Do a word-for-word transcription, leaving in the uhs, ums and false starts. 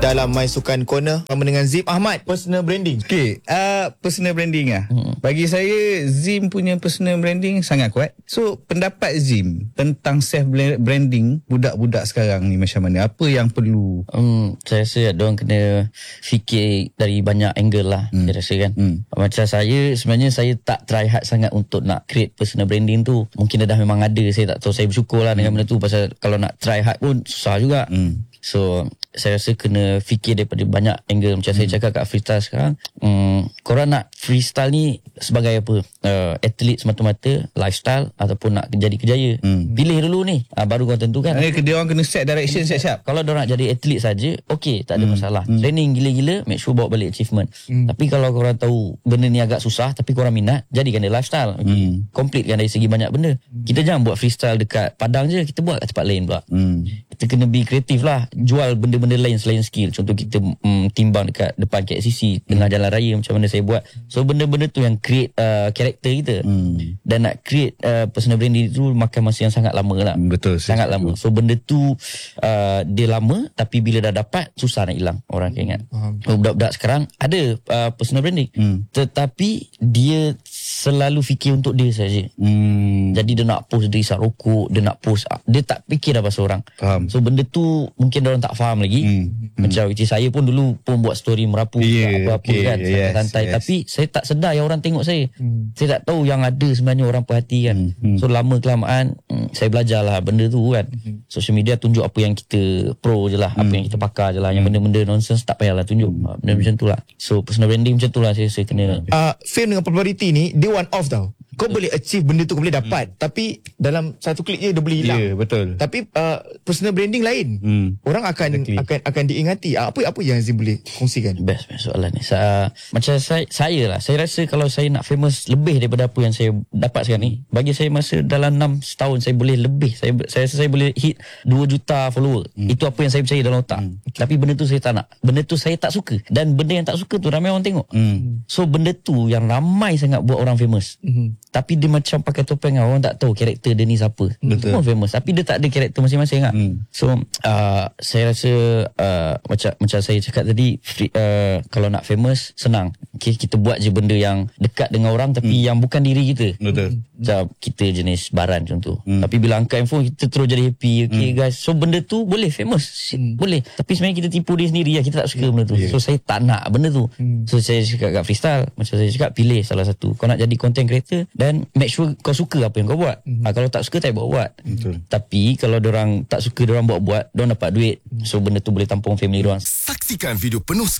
Dalam My Sukan Corner bersama dengan Zim Ahmad, personal branding. Okay, uh, personal branding lah. Hmm. Bagi saya, Zim punya personal branding sangat kuat. So, pendapat Zim tentang self branding budak-budak sekarang ni macam mana? Apa yang perlu? Hmm, saya rasa diorang kena fikir dari banyak angle lah. Hmm. Saya rasa kan. Hmm. Macam saya, sebenarnya saya tak try hard sangat untuk nak create personal branding tu. Mungkin dah memang ada. Saya tak tahu. Saya bersyukur lah hmm. dengan benda tu. Pasal kalau nak try hard pun susah juga. Hmm. So, saya rasa kena fikir daripada banyak angle. Macam hmm. saya cakap kat freestyle sekarang, um, korang nak freestyle ni sebagai apa? Uh, atlet semata-mata, lifestyle ataupun nak jadi kejaya. Hmm. Pilih dulu ni, uh, baru kau tentukan. Dia, dia orang kena set direction siap-siap. Kalau dia nak jadi atlet saja, okey, tak ada hmm. masalah. Hmm. Training gila-gila, make sure bawa balik achievement. Hmm. Tapi kalau korang tahu benda ni agak susah, tapi korang minat, jadikan dia lifestyle. Okay. Hmm. Completekan dari segi banyak benda. Hmm. Kita jangan buat freestyle dekat Padang je, kita buat kat tempat lain pula. Hmm. Kita kena be kreatif lah. Jual benda-benda lain selain skill. Contoh kita mm, timbang dekat depan K L C C, tengah jalan raya macam mana saya buat. So benda-benda tu yang create uh, karakter kita. Hmm. Dan nak create uh, personal branding tu makan masa yang sangat lama lah. Betul. Sangat lama. So benda tu uh, dia lama, tapi bila dah dapat susah nak hilang. Orang akan ingat. Hmm. So, budak-budak sekarang ada uh, personal branding. Hmm. Tetapi dia selalu fikir untuk dia saja. Hmm. Jadi dia nak post dia isap rokok, dia nak post, dia tak fikir dah pasal orang. Faham. So benda tu mungkin orang tak faham lagi. Hmm. Macam hmm. saya pun dulu pun buat story merapu yeah, apa-apa okay, kan, santai-santai. Yes, tapi yes. saya tak sedar yang orang tengok saya. Hmm. Saya tak tahu yang ada sebenarnya orang perhatikan. Hmm. So lama kelamaan hmm, saya belajarlah benda tu kan. Hmm. Social media tunjuk apa yang kita pro je lah, hmm. apa yang kita pakar je lah. Yang benda-benda nonsense tak payahlah tunjuk. Hmm. Benda macam tu lah. So personal branding macam tu lah saya, saya kena. Uh, fame dengan popularity ni dia one off tau. Kau betul. Boleh achieve benda tu, kau boleh dapat. Hmm. Tapi dalam satu klik je dia boleh hilang. Ya, yeah, betul. Tapi uh, personal branding lain. Hmm. Orang akan exactly. akan akan diingati. Uh, apa apa yang Zim boleh kongsikan? Best, best soalan ni. Saya, macam saya, saya lah. Saya rasa kalau saya nak famous lebih daripada apa yang saya dapat sekarang ni, bagi saya masa dalam enam setahun saya boleh lebih. Saya saya rasa saya boleh hit dua juta follower. Hmm. Itu apa yang saya percaya dalam otak. Hmm. Okay. Tapi benda tu saya tak nak. Benda tu saya tak suka. Dan benda yang tak suka tu ramai orang tengok. Hmm. So benda tu yang ramai sangat buat orang famous. Hmm. Tapi dia macam pakai topeng, orang tak tahu karakter dia ni siapa. Betul. Pun famous tapi dia tak ada karakter masing-masing kan. Hmm. So uh, saya rasa uh, macam macam saya cakap tadi, free, uh, kalau nak famous senang. Okay, kita buat je benda yang dekat dengan orang tapi hmm. yang bukan diri kita. Betul. Macam kita jenis baran contoh. Hmm. Tapi bila angkat handphone kita terus jadi happy. Okay hmm. guys. So benda tu boleh famous. Hmm. Boleh. Tapi sebenarnya kita tipu diri sendiri lah. Kita tak suka hmm. benda tu. Yeah. So saya tak nak benda tu. Hmm. So saya cakap kat freestyle, macam saya cakap, pilih salah satu. Kau nak jadi content creator dan make sure kau suka apa yang kau buat. Mm-hmm. Ha, kalau tak suka tak buat-buat. Betul. Tapi kalau diorang tak suka, diorang buat-buat, diorang dapat duit. Mm-hmm. So benda tu boleh tampung family diorang. Saksikan video penuh